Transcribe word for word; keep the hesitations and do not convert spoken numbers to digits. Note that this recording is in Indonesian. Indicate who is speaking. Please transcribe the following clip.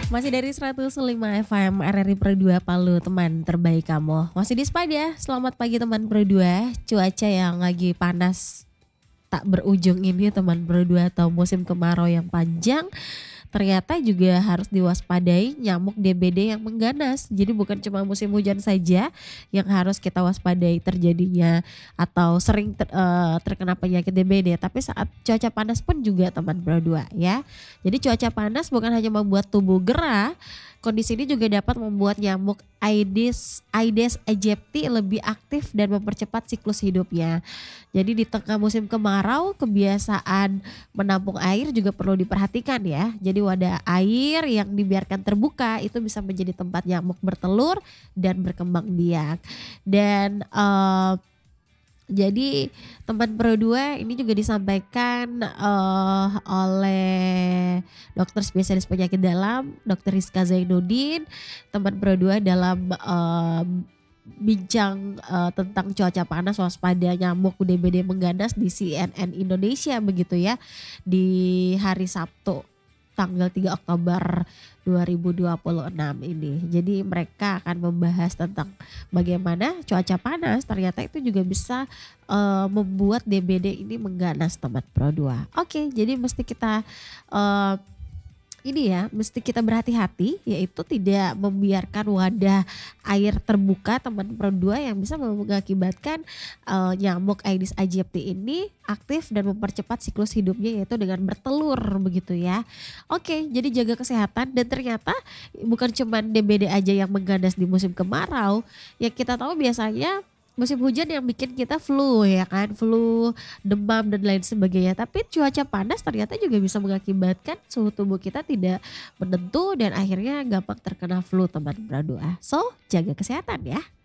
Speaker 1: Masih dari seratus lima F M R R I Pro dua Palu, teman terbaik kamu. Masih di Spada, selamat pagi teman Pro dua. Cuaca yang lagi panas tak berujung ini teman Pro dua, atau musim kemarau yang panjang, ternyata juga harus diwaspadai nyamuk D B D yang mengganas. Jadi bukan cuma musim hujan saja yang harus kita waspadai terjadinya atau sering ter- eh, terkena penyakit D B D, tapi saat cuaca panas pun juga teman Pro dua ya. Jadi cuaca panas bukan hanya membuat tubuh gerah, kondisi ini juga dapat membuat nyamuk Aedes Aedes aegypti lebih aktif dan mempercepat siklus hidupnya. Jadi di tengah musim kemarau, kebiasaan menampung air juga perlu diperhatikan ya. Jadi wadah air yang dibiarkan terbuka itu bisa menjadi tempat nyamuk bertelur dan berkembang biak. Dan eh, jadi teman Pro dua ini juga disampaikan eh, oleh dokter spesialis penyakit dalam, dokter Rizka Zainuddin, teman Pro dua dalam eh, bincang eh, tentang cuaca panas waspada nyamuk D B D mengganas di C N N Indonesia begitu ya, di hari Sabtu tanggal tiga Oktober dua ribu dua puluh enam ini. Jadi mereka akan membahas tentang bagaimana cuaca panas ternyata itu juga bisa eh, membuat D B D ini mengganas teman Pro dua. Oke, jadi mesti kita eh, ini ya, mesti kita berhati-hati, yaitu tidak membiarkan wadah air terbuka teman Pro dua yang bisa mengakibatkan eh, nyamuk Aedes aegypti ini aktif dan mempercepat siklus hidupnya, yaitu dengan bertelur begitu ya. Oke, jadi jaga kesehatan. Dan ternyata bukan cuma D B D aja yang mengganas di musim kemarau. Yang kita tahu biasanya musim hujan yang bikin kita flu ya kan, flu, demam dan lain sebagainya. Tapi cuaca panas ternyata juga bisa mengakibatkan suhu tubuh kita tidak menentu dan akhirnya gampang terkena flu teman Pro dua. So, jaga kesehatan ya.